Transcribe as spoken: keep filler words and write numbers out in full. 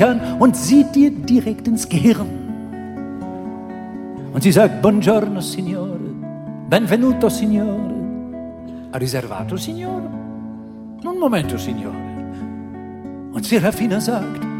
und sieht dir direkt ins Gehirn. Und sie sagt, buongiorno signore, benvenuto signore, ha riservato signore, un momento signore. Und Serafina sagt,